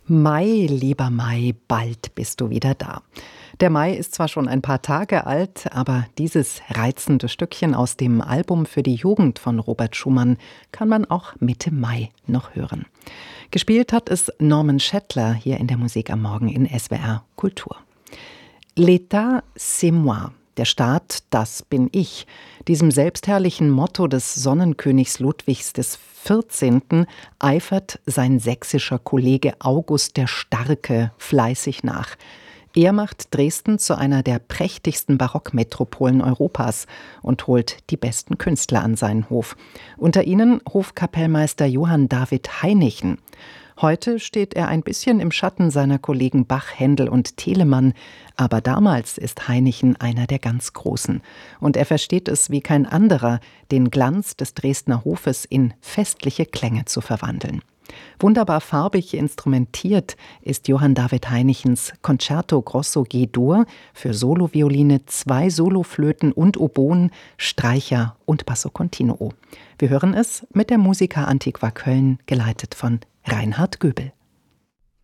Mai, lieber Mai, bald bist du wieder da. Der Mai ist zwar schon ein paar Tage alt, aber dieses reizende Stückchen aus dem Album für die Jugend von Robert Schumann kann man auch Mitte Mai noch hören. Gespielt hat es Norman Schettler hier in der Musik am Morgen in SWR Kultur. L'État, c'est moi. Der Staat, das bin ich. Diesem selbstherrlichen Motto des Sonnenkönigs Ludwigs XIV. Eifert sein sächsischer Kollege August der Starke fleißig nach. Er macht Dresden zu einer der prächtigsten Barockmetropolen Europas und holt die besten Künstler an seinen Hof. Unter ihnen Hofkapellmeister Johann David Hainichen. Heute steht er ein bisschen im Schatten seiner Kollegen Bach, Händel und Telemann, aber damals ist Hainichen einer der ganz Großen. Und er versteht es wie kein anderer, den Glanz des Dresdner Hofes in festliche Klänge zu verwandeln. Wunderbar farbig instrumentiert ist Johann David Hainichens Concerto Grosso G-Dur für Solovioline, 2 Soloflöten und Oboen, Streicher und Basso Continuo. Wir hören es mit der Musica Antiqua Köln, geleitet von Reinhard Göbel.